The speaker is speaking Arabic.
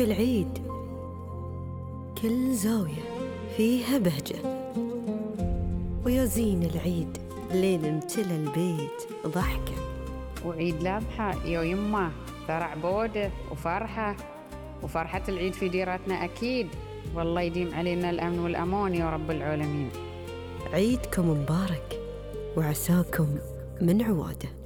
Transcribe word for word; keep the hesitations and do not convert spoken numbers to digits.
في العيد كل زاوية فيها بهجة، ويزين العيد لين امتلى البيت ضحكة. وعيد الأضحى يا يمه ترى عبودة وفرحة، وفرحة العيد في ديرتنا أكيد. والله يديم علينا الأمن والأمان يا رب العالمين. عيدكم مبارك وعساكم من عواده.